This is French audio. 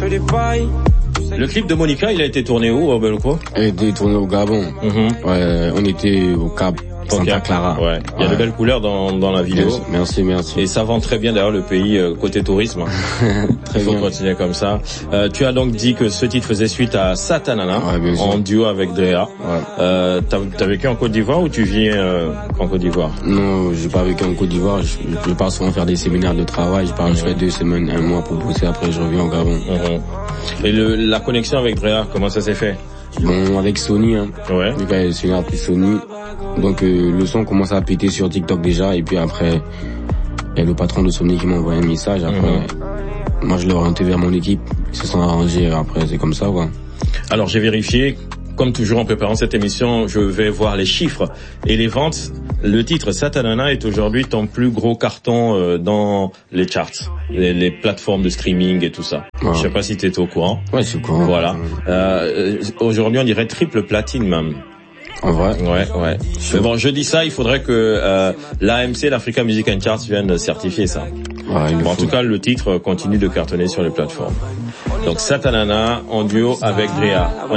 Le clip de Monica, il a été tourné où, Belko? Il a été tourné au Gabon. Ouais, on était au Cap Santa Clara. Ouais. Il y a de belles couleurs dans la vidéo. Merci. Et ça vend très bien d'ailleurs le pays côté tourisme. Très Il faut bien. continuer comme ça. Tu as donc dit que ce titre faisait suite à Satanana, en duo avec Drea. Ouais. T'as vécu en Côte d'Ivoire ou tu vis en Côte d'Ivoire? Non, j'ai pas vécu en Côte d'Ivoire. Je pars souvent faire des séminaires de travail. Je fais 2 semaines, 1 mois pour bosser. Après, je reviens au Gabon. Et la connexion avec Drea, comment ça s'est fait? Bon, avec Sony, hein. Ouais. Le gars, c'est une artiste Sony. Donc, le son commence à péter sur TikTok déjà. Et puis après, il y a le patron de Sony qui m'a envoyé un message. Après, moi, je l'ai orienté vers mon équipe. Ils se sont arrangés. Après, c'est comme ça, quoi. Alors, j'ai vérifié. Comme toujours en préparant cette émission, je vais voir les chiffres et les ventes. Le titre Satanana est aujourd'hui ton plus gros carton dans les charts, les plateformes de streaming et tout ça. Ouais. Je sais pas si tu es au courant. Ouais, je suis au courant. Voilà. Aujourd'hui, on dirait triple platine même. En vrai? Ouais. Mais bon, je dis ça, il faudrait que l'AMC, l'Africa Music and Charts, vienne certifier ça. Ouais, Bon, en tout cas, le titre continue de cartonner sur les plateformes. Donc Satanana en duo avec Drea.